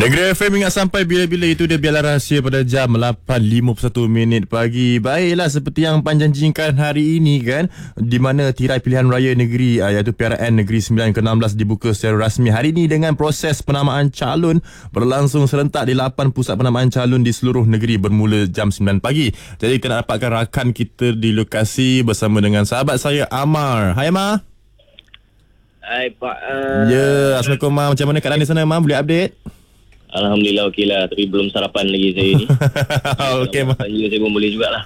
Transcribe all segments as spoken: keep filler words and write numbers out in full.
Negeri F M ingat sampai bila-bila itu dia biarlah rahsia pada jam lapan lima puluh satu minit pagi. Baiklah, seperti yang Panjang janjikan hari ini kan, di mana tirai pilihan raya negeri iaitu P R N Negeri Sembilan ke enam belas dibuka secara rasmi hari ini dengan proses penamaan calon berlangsung serentak di lapan pusat penamaan calon di seluruh negeri bermula jam sembilan pagi. Jadi kita nak dapatkan rakan kita di lokasi bersama dengan sahabat saya Amar. Hai Amar. Hai Pak. Uh... Ya, Assalamualaikum Amar. Macam mana keadaan di sana Amar? Boleh update? Alhamdulillah okey lah. Tapi belum sarapan lagi saya ni. Okey Mak. Saya pun boleh jugalah.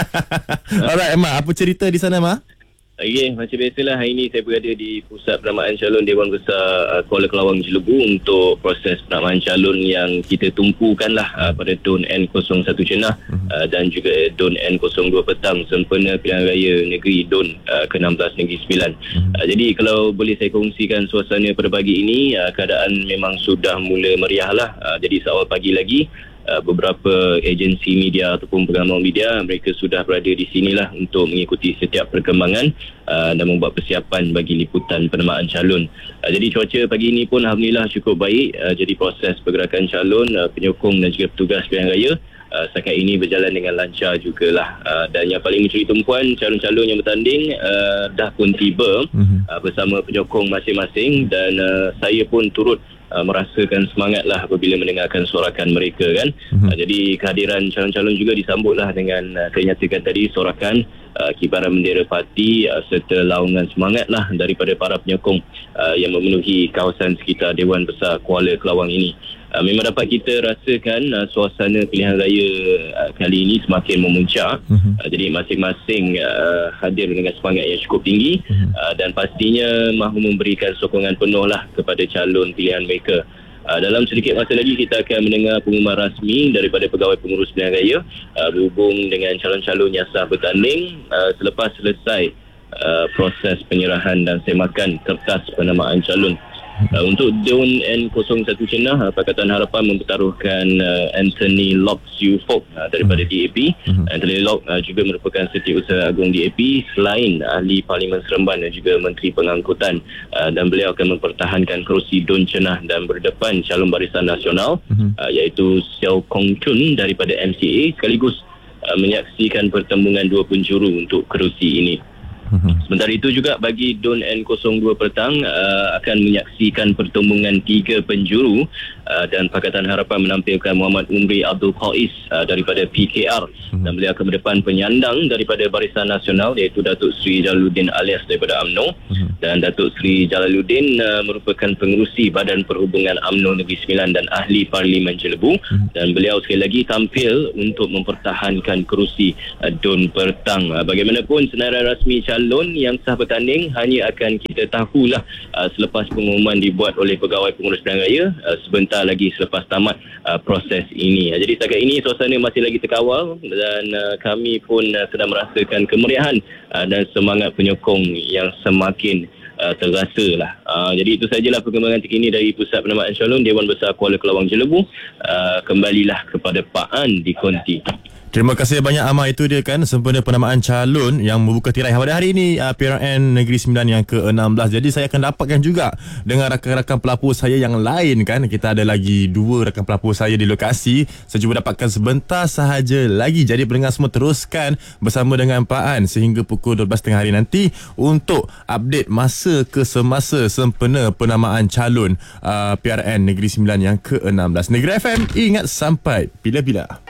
Alright Mak, apa cerita di sana Mak? Okey, macam biasalah hari ini saya berada di Pusat Penamaan Calon Dewan Besar uh, Kuala Kelawang Jelebu untuk proses penamaan calon yang kita tumpukanlah uh, pada D U N N kosong satu Cenah uh, dan juga D U N N kosong dua Petang sempena pilihan raya negeri D U N uh, ke enam belas Negeri Sembilan. Uh, jadi kalau boleh saya kongsikan suasana pada pagi ini, uh, keadaan memang sudah mula meriah lah. Uh, jadi seawal pagi lagi, Uh, beberapa agensi media ataupun pengamal media mereka sudah berada di sinilah untuk mengikuti setiap perkembangan uh, dan membuat persiapan bagi liputan penamaan calon. Uh, jadi cuaca pagi ini pun Alhamdulillah cukup baik. Uh, jadi proses pergerakan calon, uh, penyokong dan juga petugas pilihan raya uh, setakat ini berjalan dengan lancar jugalah. Uh, dan yang paling mencuri tumpuan, calon-calon yang bertanding uh, dah pun tiba uh, bersama penyokong masing-masing dan uh, saya pun turut Uh, merasakan semangatlah apabila mendengarkan sorakan mereka kan. Uh, jadi kehadiran calon-calon juga disambutlah dengan uh, saya nyatakan tadi sorakan uh, kibaran bendera parti uh, serta laungan semangatlah daripada para penyokong uh, yang memenuhi kawasan sekitar Dewan Besar Kuala Kelawang ini. Uh, memang dapat kita rasakan uh, suasana pilihan raya uh, kali ini semakin memuncak. Uh, jadi masing-masing uh, hadir dengan semangat yang cukup tinggi uh, dan pastinya mahu memberikan sokongan penuh lah kepada calon pilihan mereka. Uh, dalam sedikit masa lagi kita akan mendengar pengumuman rasmi daripada pegawai pengurus pilihan raya uh, berhubung dengan calon-calon yang sah bertanding uh, selepas selesai uh, proses penyerahan dan semakan kertas penamaan calon. Uh, untuk D U N N kosong satu Cenah, uh, Pakatan Harapan mempertaruhkan uh, Anthony Lok Siu Fok uh, daripada D A P. Uh, Anthony Lok uh, juga merupakan Setiausaha Agung D A P selain ahli Parlimen Seremban dan juga Menteri Pengangkutan, uh, dan beliau akan mempertahankan kerusi D U N Cenah dan berdepan calon Barisan Nasional uh, iaitu Seow Kong Chun daripada M C A sekaligus uh, menyaksikan pertembungan dua penjuru untuk kerusi ini. Sementara itu juga bagi D U N N kosong dua Petang uh, akan menyaksikan pertembungan tiga penjuru uh, dan Pakatan Harapan menampilkan Muhammad Umri Abdul Qais uh, daripada P K R dan beliau akan berdepan penyandang daripada Barisan Nasional iaitu Datuk Seri Jalaluddin alias daripada U M N O dan Datuk Seri Jalaluddin uh, merupakan pengerusi Badan Perhubungan U M N O Negeri Sembilan dan ahli Parlimen Jelebu dan beliau sekali lagi tampil untuk mempertahankan kerusi uh, D U N Petang. Uh, bagaimanapun senarai rasmi calon yang sah bertanding hanya akan kita tahulah uh, selepas pengumuman dibuat oleh pegawai pengurus pilihan raya uh, sebentar lagi selepas tamat uh, proses ini. Uh, jadi setakat ini suasana masih lagi terkawal dan uh, kami pun uh, sedang merasakan kemeriahan uh, dan semangat penyokong yang semakin uh, terasa lah. Uh, jadi itu sajalah perkembangan terkini dari Pusat Penamaan Calon Dewan Besar Kuala Kelawang Jelebu. Uh, kembalilah kepada Pak An di konti. Terima kasih banyak Amar. Itu dia kan sempena penamaan calon yang membuka tirai pada hari ini uh, P R N Negeri Sembilan yang ke enam belas. Jadi saya akan dapatkan juga dengan rakan-rakan pelapor saya yang lain kan. Kita ada lagi dua rakan pelapor saya di lokasi. Saya cuba dapatkan sebentar sahaja lagi. Jadi pendengar semua teruskan bersama dengan Pak An sehingga pukul dua belas tiga puluh hari nanti untuk update masa ke semasa sempena penamaan calon uh, P R N Negeri Sembilan yang ke enam belas. Negeri F M ingat sampai bila-bila.